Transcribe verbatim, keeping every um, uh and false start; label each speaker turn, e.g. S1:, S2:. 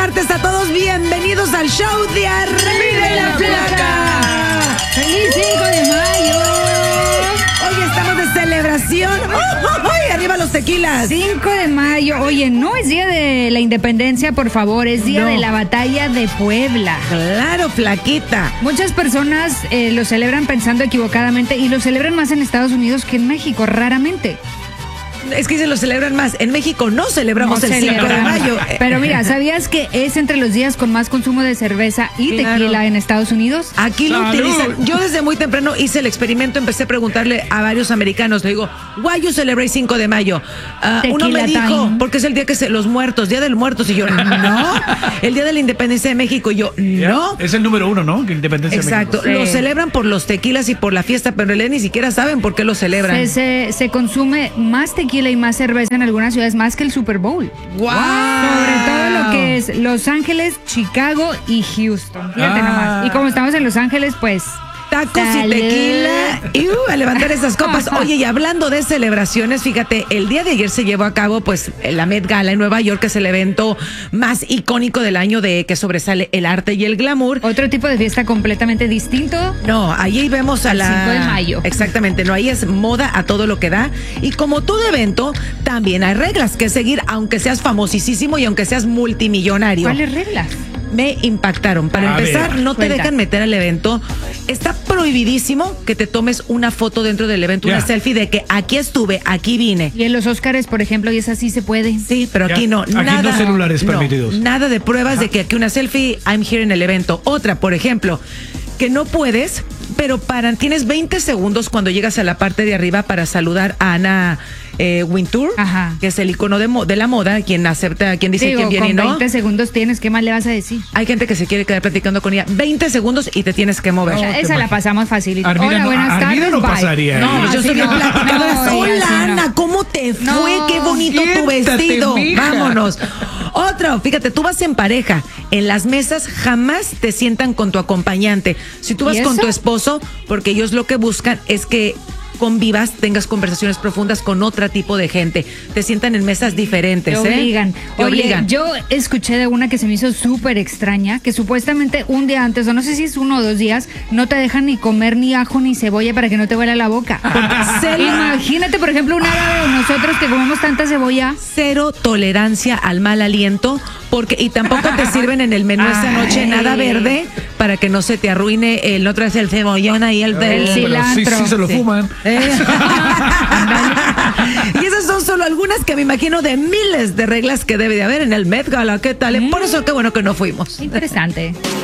S1: martes a todos, bienvenidos al show de Arriba y la Flaca.
S2: ¡Feliz cinco de mayo!
S1: Hoy estamos de celebración. ¡Oh, oh, oh! ¡Arriba los tequilas!
S2: cinco de mayo. Oye, no es día de la independencia, por favor, es día
S1: No.
S2: de la batalla de Puebla.
S1: Claro, flaquita.
S2: Muchas personas eh, lo celebran pensando equivocadamente y lo celebran más en Estados Unidos que en México, raramente.
S1: Es que se lo celebran más. En México no celebramos
S2: No
S1: el cinco de
S2: celebran.
S1: mayo.
S2: Pero mira, ¿sabías que es entre los días con más consumo de cerveza y
S1: Claro.
S2: tequila en Estados Unidos?
S1: Aquí lo
S3: ¡Salud!
S1: utilizan. Yo desde muy temprano hice el experimento, empecé a preguntarle a varios americanos, le digo, why you celebrate cinco de mayo? Ah, uno me
S2: Tequila
S1: dijo,
S2: time.
S1: porque es el día que se, los muertos, día del muertos, y yo, no, el día de la independencia de México, y yo, no.
S3: Es el número uno, ¿no? Que Independencia de
S1: Exacto,
S3: México.
S1: lo
S2: Sí.
S1: celebran por los tequilas y por la fiesta, pero en realidad ni siquiera saben por qué lo celebran.
S2: Se, se, se consume más tequila y más cerveza en algunas ciudades, más que el Super Bowl.
S1: ¡Wow!
S2: Sobre todo lo que es Los Ángeles, Chicago y Houston. Fíjate
S3: Ah.
S2: nomás. Y como estamos en Los Ángeles, pues...
S1: Tacos
S2: Salud.
S1: y tequila y uh, a levantar esas copas. Oye, y hablando de celebraciones, fíjate, el día de ayer se llevó a cabo pues la Met Gala en Nueva York, que es el evento más icónico del año de que sobresale el arte y el glamour.
S2: Otro tipo de fiesta completamente distinto.
S1: No, ahí vemos a
S2: Al
S1: la...
S2: cinco de mayo.
S1: Exactamente, no, ahí es moda a todo lo que da. Y como todo evento, también hay reglas que seguir, aunque seas famosísimo y aunque seas multimillonario.
S2: ¿Cuáles reglas?
S1: Me impactaron. Para
S3: A
S1: empezar,
S3: ver,
S1: no te
S2: cuenta.
S1: dejan meter al evento. Está prohibidísimo que te tomes una foto dentro del evento,
S3: Ya.
S1: una selfie de que aquí estuve, aquí vine.
S2: Y en los Óscares, por ejemplo, y esa sí se puede.
S1: Sí, pero
S3: Ya.
S1: aquí no.
S3: Aquí
S1: nada,
S3: no celulares
S1: no,
S3: permitidos.
S1: Nada de pruebas de que aquí una selfie, I'm here en el evento. Otra, por ejemplo, que no puedes, pero para tienes veinte segundos cuando llegas a la parte de arriba para saludar a Anna eh, Wintour,
S2: Ajá.
S1: que es el icono de, mo- de la moda, quien acepta, quien dice
S2: Digo,
S1: quién viene y
S2: con
S1: no.
S2: veinte segundos tienes, ¿qué más le vas a decir?
S1: Hay gente que se quiere quedar platicando con ella veinte segundos y te tienes que mover.
S2: O sea, esa la pasamos facilito.
S3: Armida
S2: Hola,
S3: no-
S2: buenas
S3: Armida
S2: tardes,
S3: no
S2: bye.
S3: pasaría,
S1: No,
S3: ¿eh?
S1: yo
S2: así
S1: soy bien
S2: no.
S1: platicadora.
S2: No,
S1: Hola,
S2: así no.
S1: Ana, ¿cómo te fue?
S2: No,
S1: Qué bonito tu
S3: siéntate,
S1: vestido.
S3: mija.
S1: Vámonos. Otro, fíjate, tú vas en pareja. En las mesas jamás te sientan con tu acompañante. Si tú vas
S2: ¿Y
S1: con
S2: eso?
S1: tu esposo, porque ellos lo que buscan es que convivas, tengas conversaciones profundas con otro tipo de gente. Te sientan en mesas diferentes,
S2: Te
S1: ¿eh?
S2: obligan.
S1: Te
S2: Oye,
S1: obligan.
S2: yo escuché de una que se me hizo súper extraña, que supuestamente un día antes, o no sé si es uno o dos días, no te dejan ni comer ni ajo ni cebolla para que no te huela la boca.
S1: se la-
S2: Imagínate, por ejemplo, un árabe o nosotros que comemos tanta cebolla.
S1: Cero tolerancia al mal aliento, porque y tampoco te sirven en el menú esta noche
S2: Ay.
S1: nada verde para que no se te arruine el no traes el cebollón ahí el,
S2: El
S3: Pero sí,
S2: cilantro.
S3: sí se lo
S1: Sí.
S3: fuman.
S1: Eh. Y esas son solo algunas que me imagino de miles de reglas que debe de haber en el Met Gala. ¿Qué tal? Por eso qué bueno que no fuimos.
S2: Interesante.